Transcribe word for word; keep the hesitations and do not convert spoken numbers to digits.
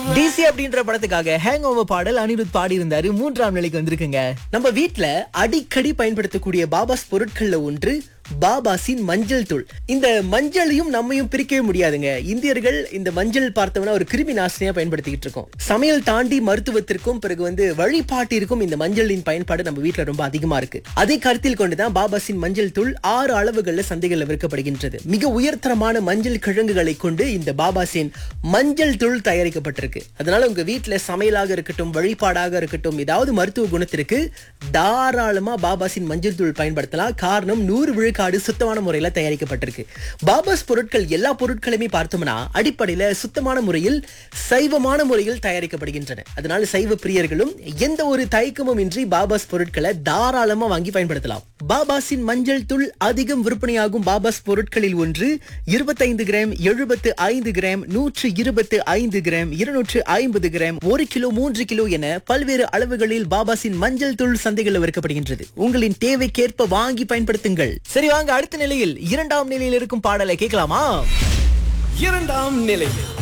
DC அப்படின்ற படத்துக்காக hang over பாடல் அனிருத் பாடி இருந்தாரு. மூன்றாம் நிலைக்கு வந்திருக்குங்க. நம்ம வீட்ல அடிக்கடி பயன்படுத்தக்கூடிய பாபாஸ் பொருட்கள்ல ஒன்று பாபாசின் மஞ்சள் தூள். இந்த மஞ்சளையும் நம்மையும் பிரிக்கவே முடியாதுங்க. இந்தியர்கள் இந்த மஞ்சள் பார்த்தோம்னா ஒரு கிருமி நாசினியா பயன்படுத்திக்கிட்டு இருக்கோம். சமையல் தாண்டி மருத்துவத்திற்கும் பிறகு வந்து வழிபாட்டிற்கும் இந்த மஞ்சளின் பயன்பாடு நம்ம வீட்ல ரொம்ப அதிகமா இருக்கு. அதை கருத்தில் கொண்டுதான் பாபாசின் மஞ்சள் தூள் ஆறு அளவுகள்ல சந்தைகள்ல விற்கப்படுகின்றது. மிக உயர்தரமான மஞ்சள் கிழங்குகளை கொண்டு இந்த பாபாசின் மஞ்சள் தூள் தயாரிக்கப்பட்டிருக்கு. அதனால உங்க வீட்ல சமையலாக இருக்கட்டும், வழிபாடாக இருக்கட்டும், ஏதாவது மருத்துவ குணத்திற்கு தாராளமா பாபாசின் மஞ்சள் தூள் பயன்படுத்தலாம். காரணம் நூறு விழுக்காடு சுத்தமான முறையில தயாரிக்கப்பட்டிருக்கு. பாபாஸ் பொருட்கள் எல்லா பொருட்களுமே பார்த்தோம்னா அடிப்படையில சுத்தமான முறையில் சைவமான முறையில் தயாரிக்கப்படுகின்றன. அதனால சைவ பிரியர்களும் எந்த ஒரு தயக்கமும் இன்றி பாபாஸ் பொருட்களை தாராளமா வாங்கி பயன்படுத்தலாம். பாபாஸின் மஞ்சள் தூள் அதிகம் விற்பனையாகும் பாபாஸ் பொருட்களில் ஒன்று இருபத்தைந்து கிராம், எழுபத்து ஐந்து கிராம், நூற்று இருபத்து ஐந்து கிராம், இருநூற்று ஐம்பது கிராம், ஒரு கிலோ, மூன்று கிலோ என பல்வேறு அளவுகளில் பாபாஸின் மஞ்சள் தூள் சந்தைகளில் விற்கப்படுகின்றது. உங்களின் தேவைக்கேற்ப வாங்கி பயன்படுத்துங்கள். சரி வாங்க, அடுத்த நிலையில் இரண்டாம் நிலையில் இருக்கும் பாடலை கேட்கலாமா? இரண்டாம் நிலையில்